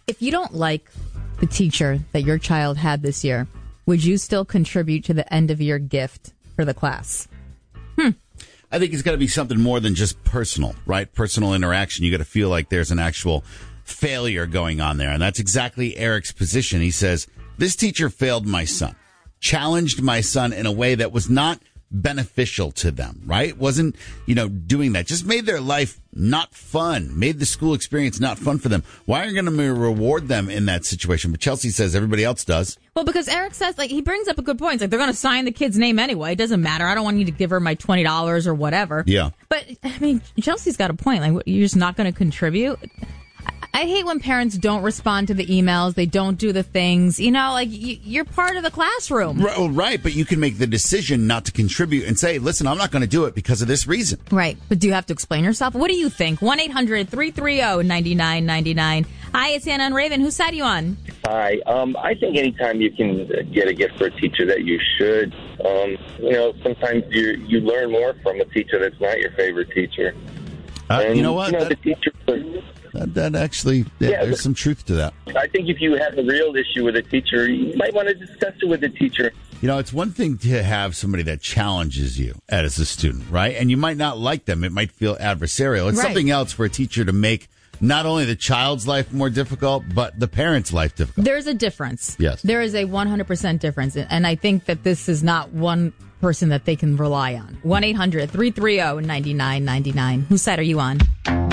If you don't like the teacher that your child had this year, would you still contribute to the end of year gift for the class? I think it's got to be something more than just personal, right? Personal interaction. You got to feel like there's an actual failure going on there. And that's exactly Eric's position. He says, this teacher failed my son, challenged my son in a way that was not beneficial to them, right? Wasn't, doing that. Just made their life not fun, made the school experience not fun for them. Why are you going to reward them in that situation? But Chelsea says everybody else does. Well, because Eric says, he brings up a good point. It's like, they're going to sign the kid's name anyway. It doesn't matter. I don't want you to give her my $20 or whatever. Yeah. But, Chelsea's got a point. You're just not going to contribute. I hate when parents don't respond to the emails. They don't do the things. You're part of the classroom. Right, but you can make the decision not to contribute and say, listen, I'm not going to do it because of this reason. Right, but do you have to explain yourself? What do you think? 1-800-330-9999. Hi, it's Anna and Raven. Whose side are you on? Hi. I think anytime you can get a gift for a teacher that you should. Sometimes you learn more from a teacher that's not your favorite teacher. You know what? The teacher... That actually, there's some truth to that. I think if you have a real issue with a teacher, you might want to discuss it with the teacher. It's one thing to have somebody that challenges you as a student, right? And you might not like them. It might feel adversarial. It's something else for a teacher to make not only the child's life more difficult, but the parent's life difficult. There's a difference. Yes. There is a 100% difference. And I think that this is not one person that they can rely on. 1-800-330-9999. Whose side are you on?